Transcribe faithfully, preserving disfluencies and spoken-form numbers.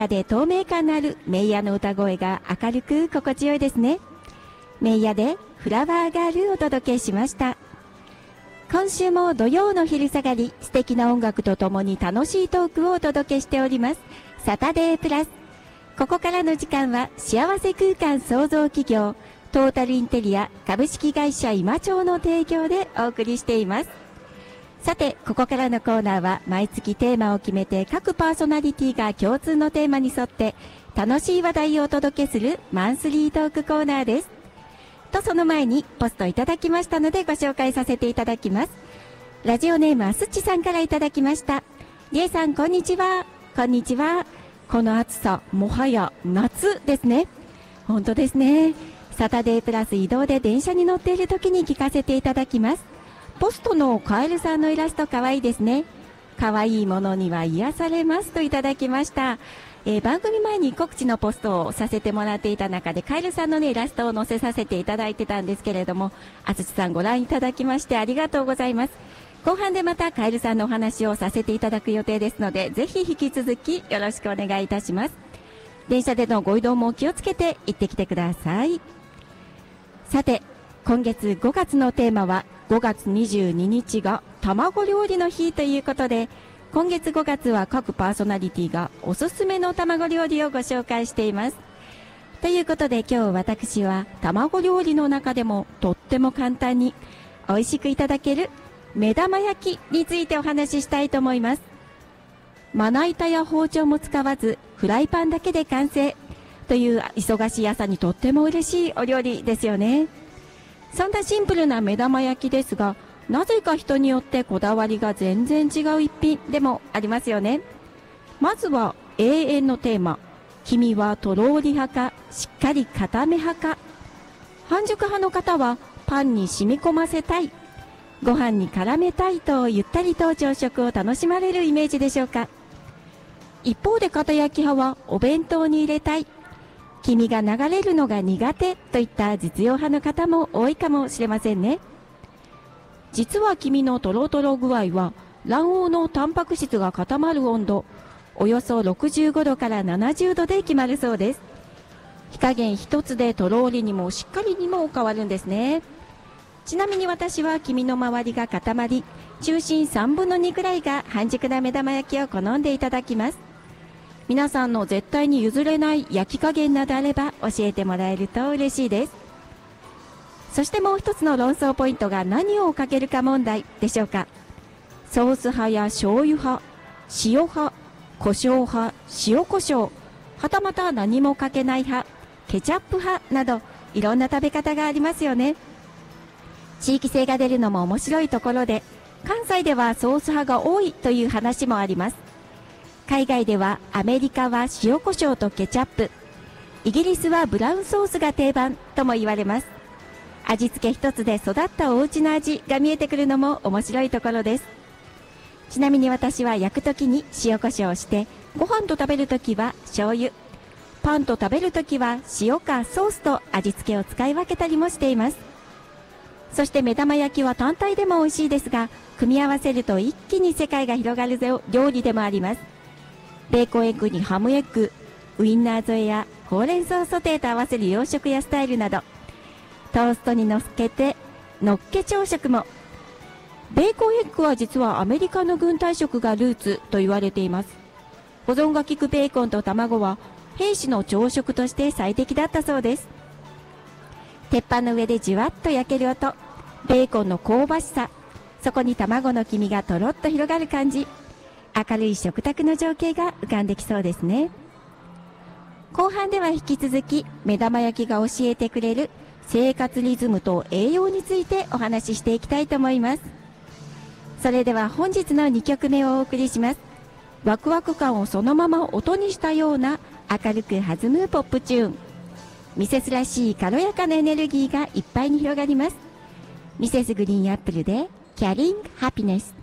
で透明感のあるメイヤの歌声が明るく心地よいですね。メイヤでフラワーガールをお届けしました。今週も土曜の昼下がり、素敵な音楽とともに楽しいトークをお届けしております。サタデープラス。ここからの時間は幸せ空間創造企業トータルインテリア株式会社今町の提供でお送りしています。さて、ここからのコーナーは毎月テーマを決めて各パーソナリティが共通のテーマに沿って楽しい話題をお届けするマンスリートークコーナーです。とその前にポストいただきましたのでご紹介させていただきます。ラジオネームあすっちさんからいただきました。りえさんこんにちは。こんにちは。この暑さもはや夏ですね。本当ですね。サタデープラス移動で電車に乗っている時に聞かせていただきます。ポストのカエルさんのイラストかわいいですね。かわいいものには癒されますといただきました。えー、番組前に告知のポストをさせてもらっていた中でカエルさんの、ね、イラストを載せさせていただいてたんですけれども、あつちさんご覧いただきましてありがとうございます。後半でまたカエルさんのお話をさせていただく予定ですので、ぜひ引き続きよろしくお願いいたします。電車でのご移動も気をつけて行ってきてください。さて、今月ごがつのテーマはごがつにじゅうににちが卵料理の日ということで、今月ごがつは各パーソナリティがおすすめの卵料理をご紹介しています。ということで今日私は卵料理の中でもとっても簡単に美味しくいただける目玉焼きについてお話ししたいと思います。まな板や包丁も使わずフライパンだけで完成という忙しい朝にとっても嬉しいお料理ですよね。そんなシンプルな目玉焼きですが、なぜか人によってこだわりが全然違う一品でもありますよね。まずは永遠のテーマ、君はとろーり派かしっかり固め派か。半熟派の方はパンに染み込ませたい、ご飯に絡めたいとゆったりと朝食を楽しまれるイメージでしょうか。一方で片焼き派はお弁当に入れたい、黄身が流れるのが苦手といった実用派の方も多いかもしれませんね。実は黄身のとろとろ具合は卵黄のタンパク質が固まる温度およそろくじゅうごどからななじゅうどで決まるそうです。火加減一つでとろーりにもしっかりにも変わるんですね。ちなみに私は黄身の周りが固まり、中心さんぶんのにくらいが半熟な目玉焼きを好んでいただきます。皆さんの絶対に譲れない焼き加減などあれば教えてもらえると嬉しいです。そしてもう一つの論争ポイントが何をかけるか問題でしょうか。ソース派や醤油派、塩派、胡椒派、塩胡椒、はたまた何もかけない派、ケチャップ派などいろんな食べ方がありますよね。地域性が出るのも面白いところで、関西ではソース派が多いという話もあります。海外ではアメリカは塩コショウとケチャップ、イギリスはブラウンソースが定番とも言われます。味付け一つで育ったお家の味が見えてくるのも面白いところです。ちなみに私は焼くときに塩コショウをして、ご飯と食べるときは醤油、パンと食べるときは塩かソースと味付けを使い分けたりもしています。そして目玉焼きは単体でも美味しいですが、組み合わせると一気に世界が広がる料理でもあります。ベーコンエッグにハムエッグ、ウインナー添えやほうれん草ソテーと合わせる洋食やスタイルなど、トーストに乗っけてのっけ朝食も。ベーコンエッグは実はアメリカの軍隊食がルーツと言われています。保存が効くベーコンと卵は兵士の朝食として最適だったそうです。鉄板の上でじわっと焼ける音、ベーコンの香ばしさ、そこに卵の黄身がとろっと広がる感じ、明るい食卓の情景が浮かんできそうですね。後半では引き続き目玉焼きが教えてくれる生活リズムと栄養についてお話ししていきたいと思います。それでは本日のにきょくめをお送りします。ワクワク感をそのまま音にしたような明るく弾むポップチューン。ミセスらしい軽やかなエネルギーがいっぱいに広がります。ミセスグリーンアップルでキャリングハピネス。